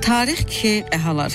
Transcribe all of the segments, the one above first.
Tarix ki ehalar.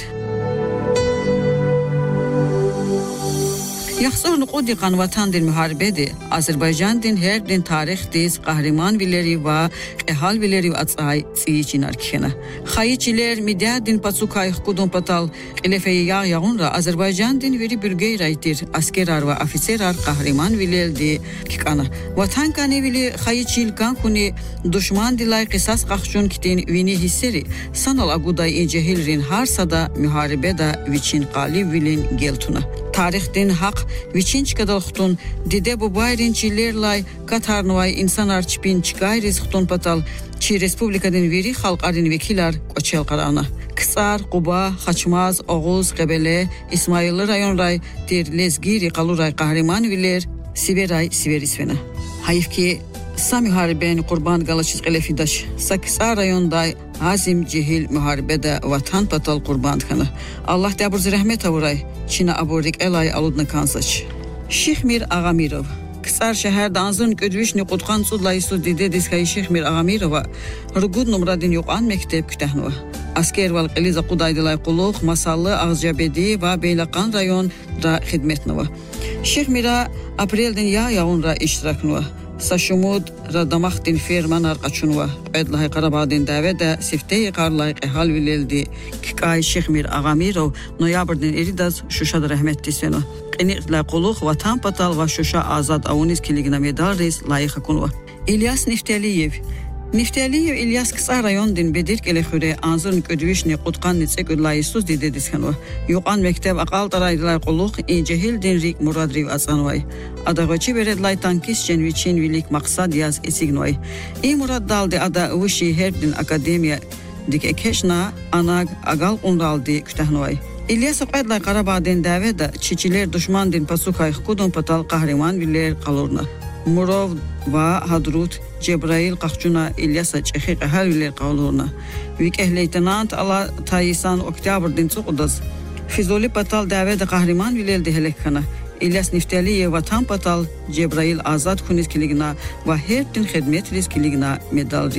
Yaxşı nuqodiqan vatan din müharibedi. Azerbaycan din her din tarix diz qahraman vileri va ehal vileri atsay tsiyichinar kena. Xayichiler midya din patsukay xudon patal qilefey yağunra Azerbaycan din veri bürgey raytir askerar va ofiserar qahraman vilerdi kikana. Vatan kane vili xayichil kan kuni düşman dilay qisas qaxchun kitin vini hisseri sanal aguday incehilrin harsada müharibeda viçin qalib vilin geltuna. Tarix din haq viçinç kadal xutun dide bu bayrin çillerlay Katarnuvay insan arçpin çigayriz xutun patal çi respublikadın veri xalqarin vekilar qoçel qarana. Kısar, Quba, Xaçmaz, Oğuz, Qebele, İsmailli rayon ray dir lezgiri qaluray qahraman viler Siveray Siverisvena. Hayif ki Sami hariben qurban galaçız qelefidaş Sakisar rayonday Azim cehil müharibede vatan patal qurban kana. Allah dəbur rəhmət avuray. Çina aborik elay aludna kansaç. Şixmir Ağamirov. Kısar şehirde anzın ködvişni qutqan sudlay sudide diskay Şixmir Ağamirova. Rugud numradin yoqan mektep kütəhnova. Asker val qiliza qudaydılay quluq, masallı Ağzcabedi va Beylaqan rayon ra xidmetnova. Şixmira apreldin yağunra iştiraknova. Saşumud radamaxtin fermanar qaçunva. Edlahay Qarabağdin davədə siftey qarlay ehal vileldi. Kikay Şixmir Ağamirov noyabrdin eridas Şuşada rəhmətli seno. Qiniqla quluq vatan patal va Şuşa azad avuniz kiligina medal reis layıq hakunva. İlyas Niftəliyev Niftəliyev İlyas Qısa rayon din bedirk elexüre anzırın ködvişni qutqan nitsek layısuz dide diskanva. Yoqan mekteb aqal taraydılay quluq incehil din rik muradriv atsanvay. Adağıcı veredlay tankis cenviçin vilik maqsad yaz esignvay. Murad daldi ada uvişi herdin akademiya dik ekeşna anag agal qundaldi kütəhnvay. İlyas Aqadlay Qarabağdin davədə çiçiler düşman din pasukay xudun patal qahraman viller qalurna. Murov va Hadrut Cebrail Qaxcuna İlyasa Çexi qəhal viller qalurna. Vikeh leytenant ala Tayisan oktyabrdin çuqudaz. Fizoli patal davədə qahraman viller dehelekana. İlyas Niftəliyev vatan patal Cebrail azad kunis kiligna va herdin xidmet riz kiligna medal